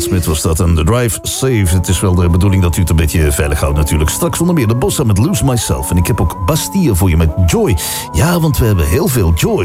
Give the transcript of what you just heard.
Smith was dat. En The Drive Safe. Het is wel de bedoeling dat u het een beetje veilig houdt natuurlijk. Straks onder meer de Bossa met Lose Myself. En ik heb ook Bastille voor je met Joy. Ja, want we hebben heel veel joy.